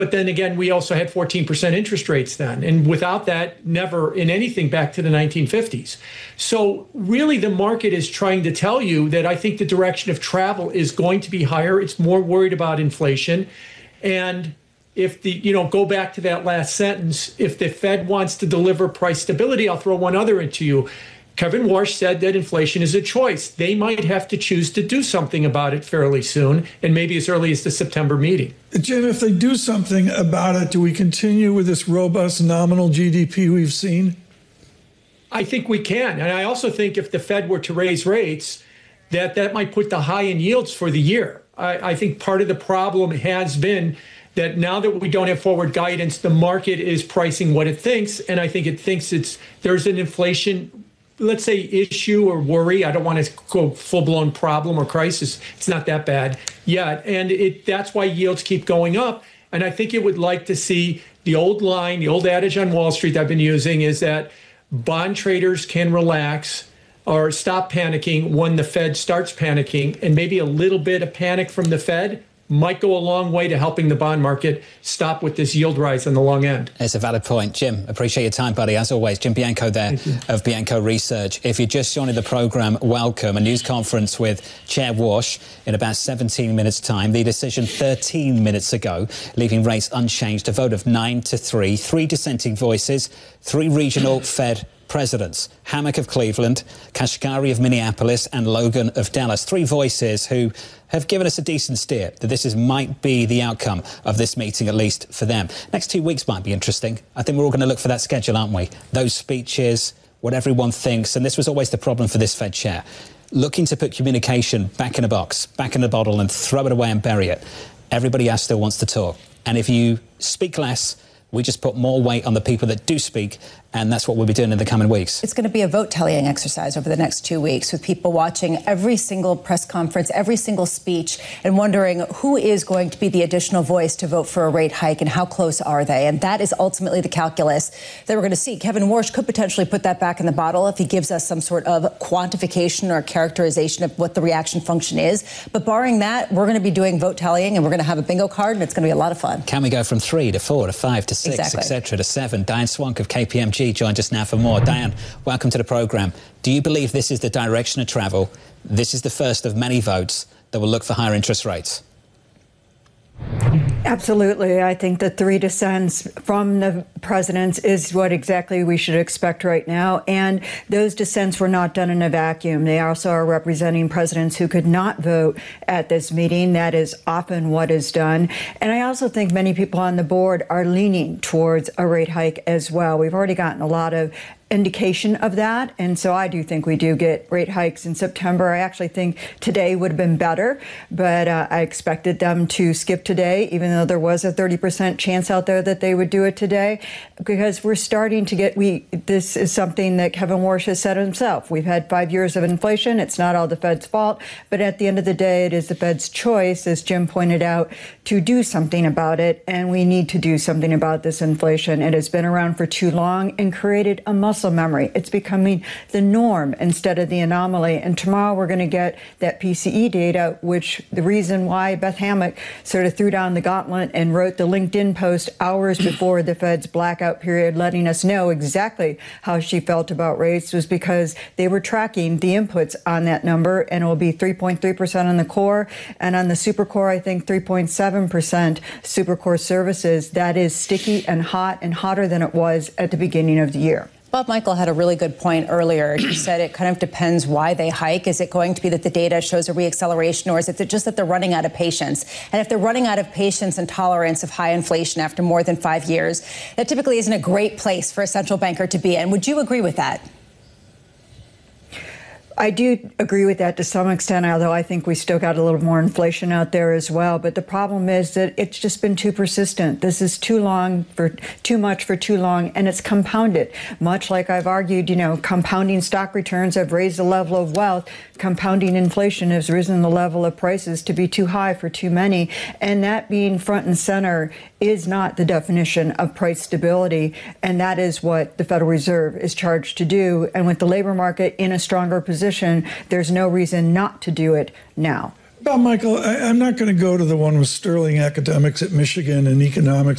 But then again, we also had 14% interest rates then. And without that, never in anything back to the 1950s. So really, the market is trying to tell you that I think the direction of travel is going to be higher. It's more worried about inflation. And if go back to that last sentence, if the Fed wants to deliver price stability, I'll throw one other into you. Kevin Warsh said that inflation is a choice. They might have to choose to do something about it fairly soon, and maybe as early as the September meeting. Jim, if they do something about it, do we continue with this robust nominal GDP we've seen? I think we can. And I also think if the Fed were to raise rates, that might put the high in yields for the year. I think part of the problem has been that now that we don't have forward guidance, the market is pricing what it thinks. And I think it thinks there's an inflation, let's say, issue or worry. I don't want to go full-blown problem or crisis. It's not that bad yet. And that's why yields keep going up. And I think it would like to see the old line, the old adage on Wall Street I've been using is that bond traders can relax or stop panicking when the Fed starts panicking. And maybe a little bit of panic from the Fed might go a long way to helping the bond market stop with this yield rise on the long end. It's a valid point. Jim, appreciate your time, buddy. As always, Jim Bianco there of Bianco Research. If you're just joining the programme, welcome. A news conference with Chair Warsh in about 17 minutes' time. The decision 13 minutes ago, leaving rates unchanged. A vote of 9-3. 3 dissenting voices, 3 regional Fed presidents. Hammack of Cleveland, Kashgari of Minneapolis and Logan of Dallas. 3 voices who have given us a decent steer that this might be the outcome of this meeting, at least for them. Next 2 weeks might be interesting. I think we're all going to look for that schedule, aren't we? Those speeches, what everyone thinks, and this was always the problem for this Fed chair. Looking to put communication back in a box, back in a bottle and throw it away and bury it. Everybody else still wants to talk. And if you speak less, we just put more weight on the people that do speak, and that's what we'll be doing in the coming weeks. It's going to be a vote tallying exercise over the next 2 weeks with people watching every single press conference, every single speech, and wondering who is going to be the additional voice to vote for a rate hike and how close are they? And that is ultimately the calculus that we're going to see. Kevin Warsh could potentially put that back in the bottle if he gives us some sort of quantification or characterization of what the reaction function is. But barring that, we're going to be doing vote tallying and we're going to have a bingo card and it's going to be a lot of fun. Can we go from 3 to 4 to 5 to 6, etc. to 7? Diane Swank of KPMG joined us now for more. Diane, welcome to the programme. Do you believe this is the direction of travel? This is the first of many votes that will look for higher interest rates. Absolutely. I think the 3 dissents from the presidents is what exactly we should expect right now. And those dissents were not done in a vacuum. They also are representing presidents who could not vote at this meeting. That is often what is done. And I also think many people on the board are leaning towards a rate hike as well. We've already gotten a lot of indication of that. And so I do think we do get rate hikes in September. I actually think today would have been better, but I expected them to skip today, even though there was a 30% chance out there that they would do it today, because we're starting to get, this is something that Kevin Warsh has said himself. We've had 5 years of inflation. It's not all the Fed's fault, but at the end of the day, it is the Fed's choice, as Jim pointed out, to do something about it. And we need to do something about this inflation. It has been around for too long and created a muscle memory. It's becoming the norm instead of the anomaly. And tomorrow we're going to get that PCE data, which the reason why Beth Hammack sort of threw down the gauntlet and wrote the LinkedIn post hours before the Fed's blackout period, letting us know exactly how she felt about rates, was because they were tracking the inputs on that number, and it will be 3.3% on the core. And on the super core, I think 3.7% super core services. That is sticky and hot and hotter than it was at the beginning of the year. Bob Michael had a really good point earlier. He said it kind of depends why they hike. Is it going to be that the data shows a reacceleration, or is it just that they're running out of patience? And if they're running out of patience and tolerance of high inflation after more than 5 years, that typically isn't a great place for a central banker to be in. Would you agree with that? I do agree with that to some extent, although I think we still got a little more inflation out there as well. But the problem is that it's just been too persistent. This is too much for too long, and it's compounded. Much like I've argued, compounding stock returns have raised the level of wealth. Compounding inflation has risen the level of prices to be too high for too many. And that being front and center is not the definition of price stability. And that is what the Federal Reserve is charged to do. And with the labor market in a stronger position, there's no reason not to do it now. Michael, I'm not going to go to the one with sterling academics at Michigan and economics